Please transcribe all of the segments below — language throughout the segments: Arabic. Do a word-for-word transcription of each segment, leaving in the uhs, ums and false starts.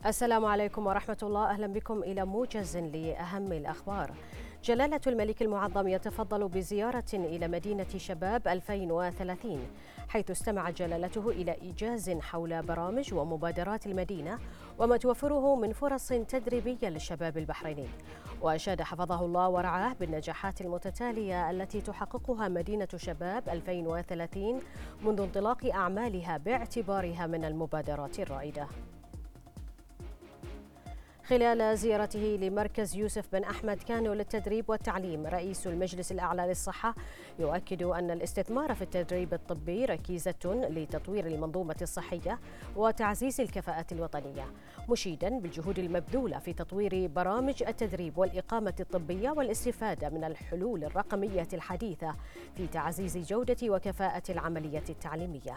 السلام عليكم ورحمة الله. أهلا بكم إلى موجز لأهم الأخبار. جلالة الملك المعظم يتفضل بزيارة إلى مدينة شباب ألفين وثلاثين، حيث استمع جلالته إلى إيجاز حول برامج ومبادرات المدينة وما توفره من فرص تدريبية للشباب البحريني. وأشاد حفظه الله ورعاه بالنجاحات المتتالية التي تحققها مدينة شباب ألفين وثلاثين منذ انطلاق أعمالها باعتبارها من المبادرات الرائدة. خلال زيارته لمركز يوسف بن أحمد كانو للتدريب والتعليم، رئيس المجلس الأعلى للصحة يؤكد أن الاستثمار في التدريب الطبي ركيزة لتطوير المنظومة الصحية وتعزيز الكفاءة الوطنية، مشيدا بالجهود المبذولة في تطوير برامج التدريب والإقامة الطبية والاستفادة من الحلول الرقمية الحديثة في تعزيز جودة وكفاءة العملية التعليمية.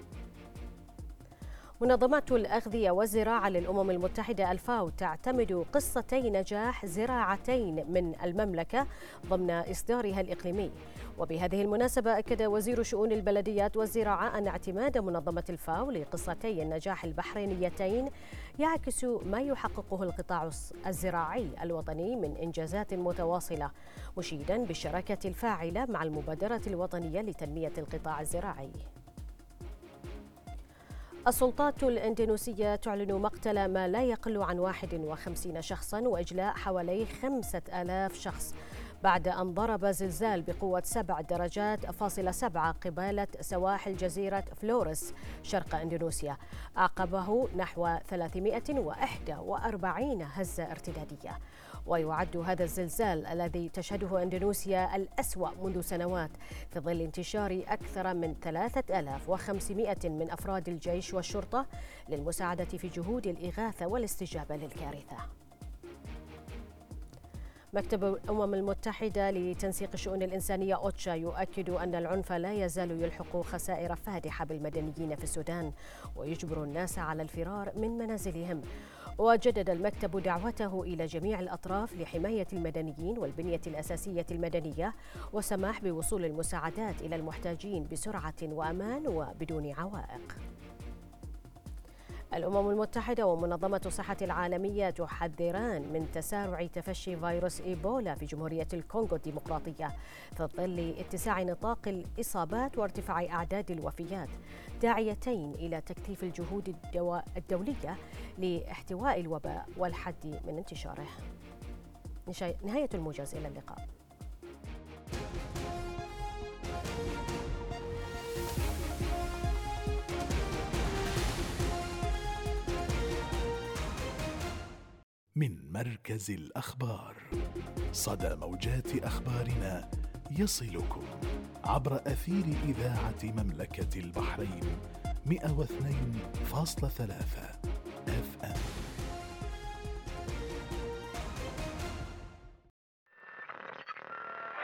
منظمة الأغذية والزراعة للأمم المتحدة الفاو تعتمد قصتي نجاح زراعتين من المملكة ضمن إصدارها الإقليمي. وبهذه المناسبة أكد وزير شؤون البلديات والزراعة أن اعتماد منظمة الفاو لقصتي النجاح البحرينيتين يعكس ما يحققه القطاع الزراعي الوطني من إنجازات متواصلة، مشيدا بالشراكة الفاعلة مع المبادرة الوطنية لتنمية القطاع الزراعي. السلطات الإندونيسية تعلن مقتل ما لا يقل عن واحد وخمسين شخصاً وإجلاء حوالي خمسة آلاف شخص بعد أن ضرب زلزال بقوة سبع درجات فاصلة سبعة قبالة سواحل جزيرة فلوريس شرق إندونيسيا، أعقبه نحو ثلاثمائة وواحد وأربعين هزة ارتدادية. ويعد هذا الزلزال الذي تشهده إندونيسيا الأسوأ منذ سنوات في ظل انتشار أكثر من ثلاثة آلاف وخمسمائة من أفراد الجيش والشرطة للمساعدة في جهود الإغاثة والاستجابة للكارثة. مكتب الأمم المتحدة لتنسيق الشؤون الإنسانية أوتشا يؤكد أن العنف لا يزال يلحق خسائر فادحة بالمدنيين في السودان ويجبر الناس على الفرار من منازلهم. وجدد المكتب دعوته إلى جميع الأطراف لحماية المدنيين والبنية الأساسية المدنية والسماح بوصول المساعدات إلى المحتاجين بسرعة وأمان وبدون عوائق. الأمم المتحدة ومنظمة الصحة العالمية تحذران من تسارع تفشي فيروس إيبولا في جمهورية الكونغو الديمقراطية في ظل اتساع نطاق الإصابات وارتفاع أعداد الوفيات، داعيتين إلى تكثيف الجهود الدولية لاحتواء الوباء والحد من انتشاره. نهاية الموجز، إلى اللقاء. من مركز الأخبار، صدى موجات أخبارنا يصلكم عبر أثير إذاعة مملكة البحرين مئة واثنين فاصلة ثلاثة إف إم.